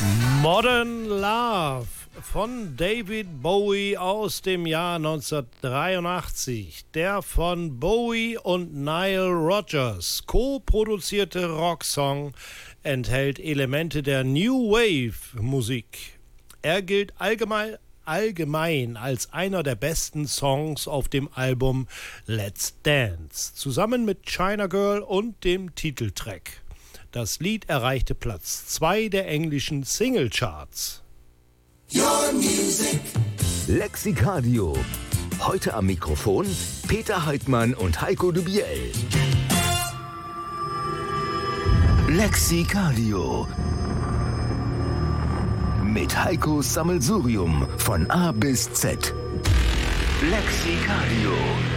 Modern Love von David Bowie aus dem Jahr 1983. Der von Bowie und Nile Rodgers co-produzierte Rocksong enthält Elemente der New Wave Musik. Er gilt allgemein als einer der besten Songs auf dem Album Let's Dance, zusammen mit China Girl und dem Titeltrack. Das Lied erreichte Platz 2 der englischen Singlecharts. Your music. Lexikadio. Heute am Mikrofon Peter Heidmann und Heiko de Biel. Lexikadio. Mit Heikos Sammelsurium von A bis Z. Lexikadio.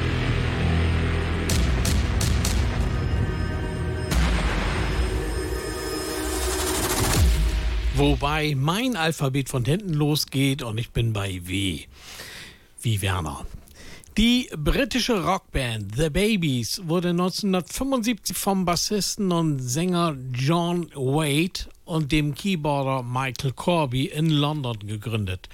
Wobei mein Alphabet von hinten losgeht und ich bin bei W. Wie Werner. Die britische Rockband The Babies wurde 1975 vom Bassisten und Sänger John Waite und dem Keyboarder Michael Corby in London gegründet.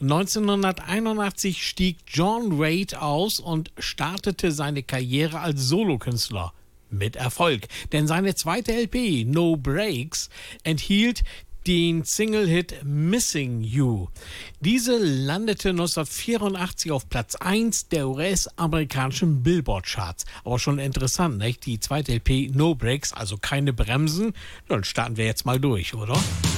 1981 stieg John Waite aus und startete seine Karriere als Solokünstler. Mit Erfolg, denn seine zweite LP, No Breaks, enthielt den Single-Hit Missing You. Diese landete 1984 auf Platz 1 der US-amerikanischen Billboard-Charts. Aber schon interessant, nicht? Die zweite LP No Breaks, also keine Bremsen. Dann starten wir jetzt mal durch, oder?